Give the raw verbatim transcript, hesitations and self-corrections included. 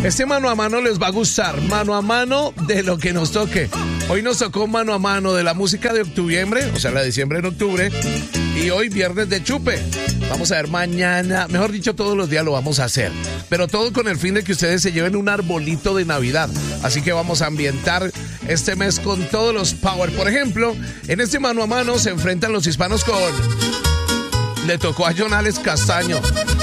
Este mano a mano les va a gustar, mano a mano de lo que nos toque. Hoy nos tocó mano a mano de la música de octubre, o sea, la de diciembre en octubre, y hoy viernes de chupe. Vamos a ver mañana, mejor dicho, todos los días lo vamos a hacer, pero todo con el fin de que ustedes se lleven un arbolito de Navidad. Así que vamos a ambientar este mes con todos los power. Por ejemplo, en este mano a mano se enfrentan los hispanos con... Le tocó a Jonales Castaño.